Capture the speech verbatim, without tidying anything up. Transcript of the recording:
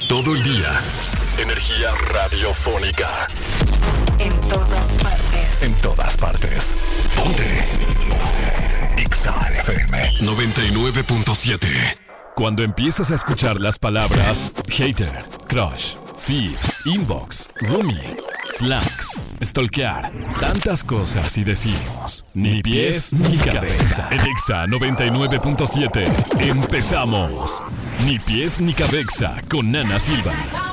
todo el día. Energía radiofónica. En todas partes. En todas partes. Ponte. Exa F M noventa y nueve punto siete. Cuando empiezas a escuchar las palabras hater, crush, feed, inbox, roomie, slacks, stalkear, tantas cosas y decimos ni pies ni cabeza. En Exa noventa y nueve punto siete empezamos. Ni pies ni cabeza con Nana Silva.